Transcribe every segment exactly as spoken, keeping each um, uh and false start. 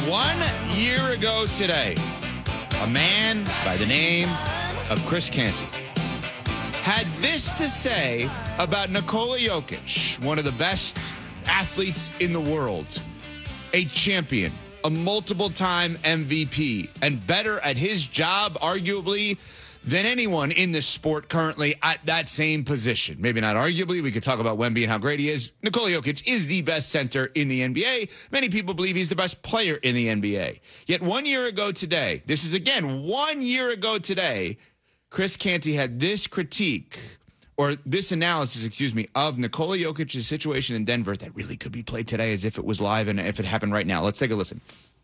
One year ago today, a man by the name of Chris Canty had this to say about Nikola Jokic, one of the best athletes in the world, a champion, a multiple-time M V P, and better at his job, arguably, than anyone in this sport currently at that same position. Maybe not arguably. We could talk about Wemby and how great he is. Nikola Jokic is the best center in the N B A. Many people believe he's the best player in the N B A. Yet one year ago today, this is again one year ago today, Chris Canty had this critique, or this analysis, excuse me, of Nikola Jokic's situation in Denver that really could be played today as if it was live and if it happened right now. Let's take a listen.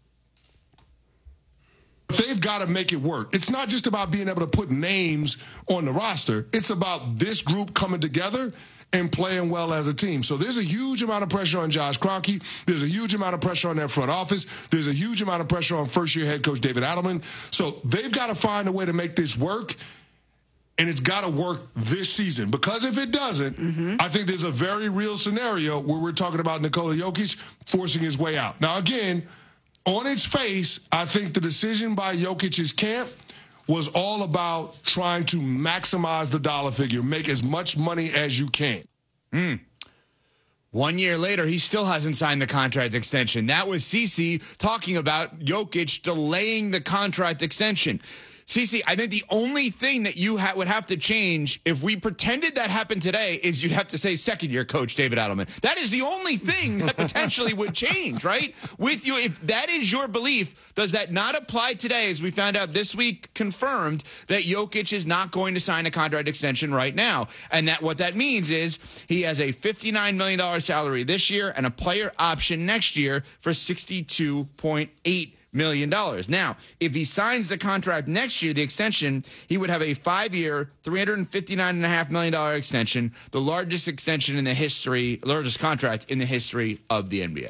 They've got to make it work. It's not just about being able to put names on the roster. It's about this group coming together and playing well as a team. So there's a huge amount of pressure on Josh Kroenke. There's a huge amount of pressure on their front office. There's a huge amount of pressure on first-year head coach David Adelman. So they've got to find a way to make this work, and it's got to work this season. Because if it doesn't, mm-hmm. I think there's a very real scenario where we're talking about Nikola Jokic forcing his way out. Now, again, on its face, I think the decision by Jokic's camp was all about trying to maximize the dollar figure, make as much money as you can. Mm. One year later, he still hasn't signed the contract extension. That was Cece talking about Jokic delaying the contract extension. Cece, I think the only thing that you ha- would have to change if we pretended that happened today is you'd have to say second-year coach David Adelman. That is the only thing that potentially would change, right? With you, if that is your belief, does that not apply today, as we found out this week, confirmed that Jokic is not going to sign a contract extension right now? And that what that means is he has a fifty-nine million dollars salary this year and a player option next year for sixty-two point eight million dollars. Now, if he signs the contract next year, the extension, he would have a five-year, three hundred fifty-nine point five million dollars extension, the largest extension in the history, largest contract in the history of the N B A.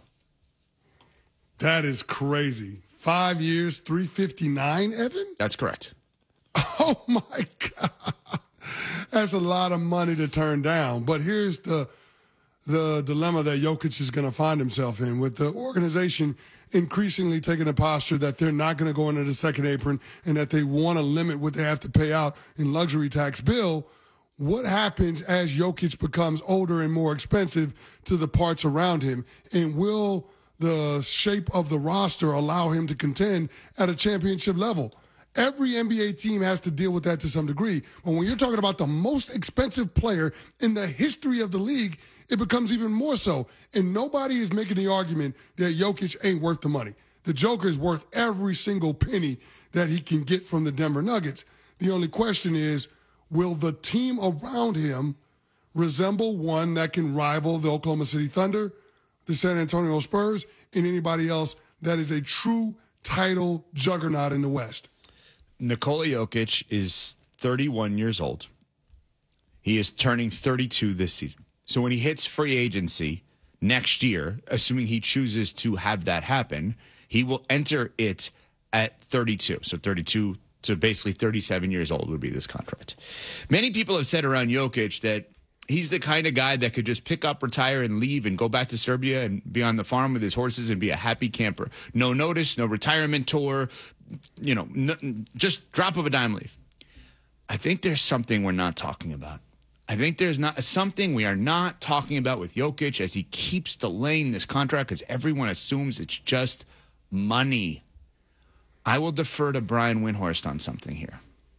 That is crazy. Five years, three fifty-nine, Evan? That's correct. Oh, my God. That's a lot of money to turn down. But here's the the dilemma that Jokic is going to find himself in with the organization increasingly taking a posture that they're not going to go into the second apron and that they want to limit what they have to pay out in luxury tax bill. What happens as Jokic becomes older and more expensive to the parts around him? And will the shape of the roster allow him to contend at a championship level? Every N B A team has to deal with that to some degree. But when you're talking about the most expensive player in the history of the league, it becomes even more so. And nobody is making the argument that Jokic ain't worth the money. The Joker is worth every single penny that he can get from the Denver Nuggets. The only question is, will the team around him resemble one that can rival the Oklahoma City Thunder, the San Antonio Spurs, and anybody else that is a true title juggernaut in the West? Nikola Jokic is thirty-one years old. He is turning thirty-two this season. So when he hits free agency next year, assuming he chooses to have that happen, he will enter it at thirty-two. So thirty-two to basically thirty-seven years old would be this contract. Many people have said around Jokic that he's the kind of guy that could just pick up, retire, and leave and go back to Serbia and be on the farm with his horses and be a happy camper. No notice, no retirement tour, you know, n- just drop of a dime leave. I think there's something we're not talking about. I think there's not something we are not talking about with Jokic as he keeps delaying this contract because everyone assumes it's just money. I will defer to Brian Windhorst on something here.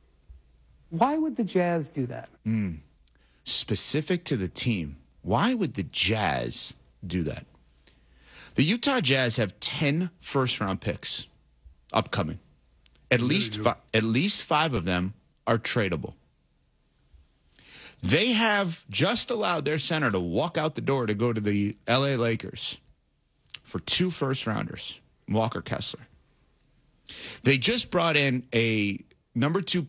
Why would the Jazz do that? Mm. Specific to the team, why would the Jazz do that? The Utah Jazz have ten first-round picks upcoming. At least fi- at least five of them are tradable. They have just allowed their center to walk out the door to go to the L A Lakers for two first-rounders, Walker Kessler. They just brought in a number two